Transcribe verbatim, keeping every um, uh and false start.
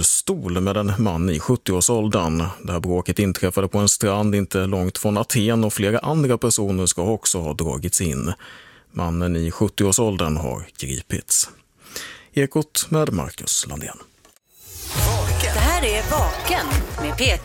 rullstol med en man i sjuttioårsåldern. Det här bråket inträffade på en strand inte långt från Aten och flera andra personer ska också ha dragits in. Mannen i sjuttioårsåldern har gripits. Ekot med Marcus Landén. Det här är Vaken med Peter